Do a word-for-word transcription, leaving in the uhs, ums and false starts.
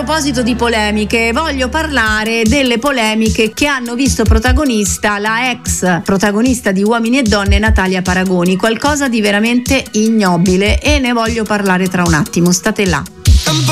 proposito di polemiche, voglio parlare delle polemiche che hanno visto protagonista la ex protagonista di Uomini e Donne, Natalia Paragoni, qualcosa di veramente ignobile, e ne voglio parlare tra un attimo, state là.